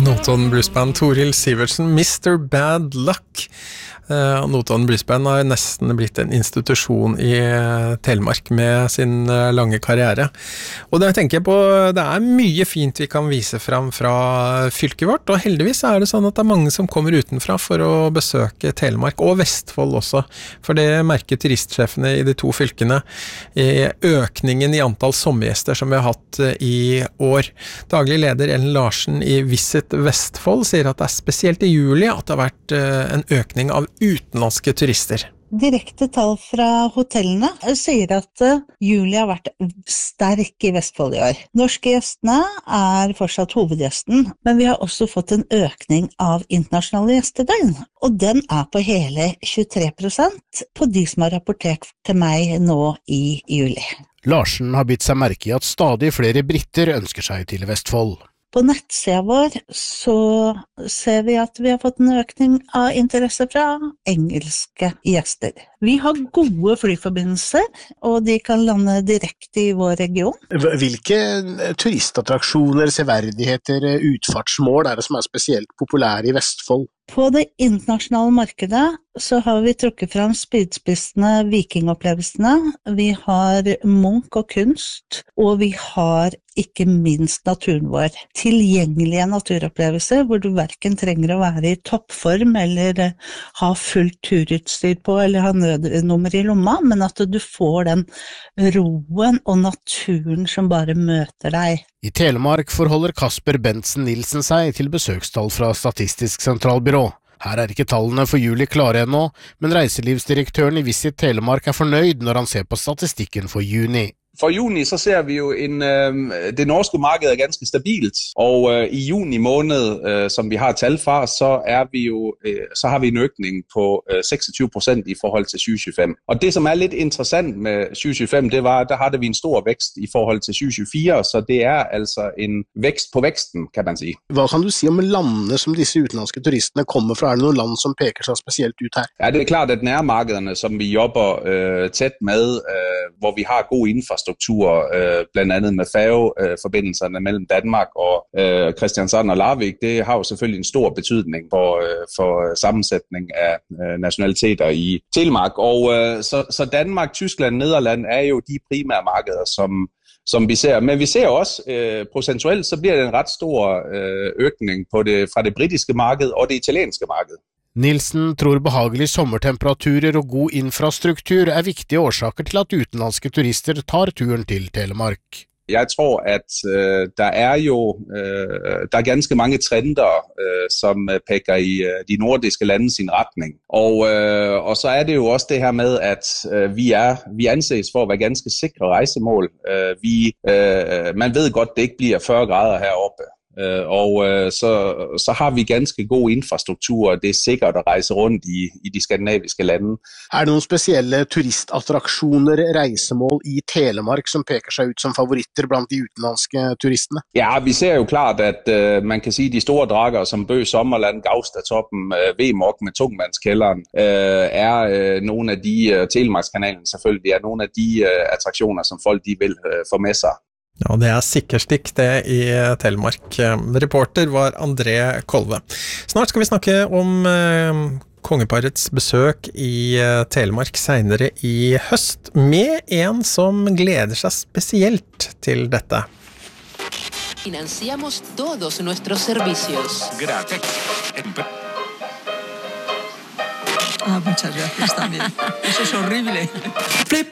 Notodden Bluesband, Toril Sivertsen, Mr. Bad Luck. Notodden Bluesband har nesten blitt en institusjon i Telemark med sin lange karriere. Og da tenker jeg på, det mye fint vi kan vise fram fra fylket vårt, og heldigvis det sånn at det mange som kommer utenfra for å besøke Telemark, og Vestfold også, for det merker turistsjefene i de to fylkene i økningen i antall sommergjester som vi har hatt i år. Daglig leder Ellen Larsen i Visit Vestfold sier at det spesielt i juli at det har vært en økning av utenlandske turister. Direkte tall fra hotellene sier at juli har vært sterk i Vestfold i år. Norske gjestene fortsatt hovedgjesten, men vi har også fått en økning av internasjonale gjestedøgn. Og den på hele 23% på de som har rapportert til meg nå i juli. Larsen har bitt seg merke i at stadig flere britter ønsker seg til Vestfold. På nettsida vår så ser vi at vi har fått en økning av interesse fra engelske gjester. Vi har gode flyforbindelser, og de kan lande direkte i vår region. Hvilke turistattraksjoner, severdigheter, utfartsmål det som spesielt populære i Vestfold? På det internasjonale markedet så har vi trukket fram spydspissene vikingopplevelsene, vi har Munch og kunst, og vi har ikke minst naturen vår. Tilgjengelige naturopplevelser hvor du hverken trenger å være i toppform eller ha fullt turutstyr på eller ha nødnummer i lomma, men at du får den roen og naturen som bare møter deg. I Telemark forholder Kasper Bentsen Nilsen seg til besøkstall fra Statistisk sentralbyrå. Her ikke tallene for juli klare ennå, men reiselivsdirektøren i Visit Telemark fornøyd når han ser på statistikken for juni. For juni så ser vi jo det norske markedet ganske stabilt, og i juni måned, som vi har tal fra, så har vi en økning på 26% i forhold til 2025. Og det som litt interessant med 2025, det var, der hadde vi en stor vekst i forhold til 2024, så det altså en vekst på veksten, kan man si. Hva kan du si om landene som disse utenlandske turistene kommer fra? Det noen land som peker seg spesielt ut her? Ja, det klart at nærmarkederne, som vi jobber tæt med, hvor vi har god infrastruktur, blandt andet med færgeforbindelserne mellem Danmark og Kristiansand og Larvik, det har jo selvfølgelig en stor betydning for sammensætning af nationaliteter i Telemark. Og så Danmark, Tyskland, Nederland jo de primære markeder, som vi ser. Men vi ser også, procentuelt, så bliver det en ret stor økning fra det britiske marked og det italienske marked. Nilsen tror behagelige sommertemperaturer og god infrastruktur viktige årsaker til at utenlandske turister tar turen til Telemark. Jeg tror at der ganske mange trender, som peker i de nordiske lande sin retning. Og så det jo også det her med, at vi anses for å være ganske sikre rejsemål. Man ved godt, det ikke bliver 40 grader heroppe. Og så har vi ganske god infrastruktur, og det sikkert å reise rundt i de skandinaviske lande. Det noen spesielle turistattraksjoner, reisemål i Telemark som peker seg ut som favoritter blant de utenlandske turistene? Ja, vi ser jo klart at man kan si de store drager som Bø Sommerland, Gaustatoppen, Vemork med Tungmandskælderen noen av de, Telemarkskanalen selvfølgelig, noen av de attraksjoner som folk de vil få med seg. Ja, det sikkerstikk det i Telemark. Reporter var André Kolve. Snart skal vi snakke om kongeparets besøk i Telemark senere i høst, med en som gleder seg spesielt til dette. Financiamos todos nuestros servicios. Gracias. Muchas gracias también. Eso es horrible.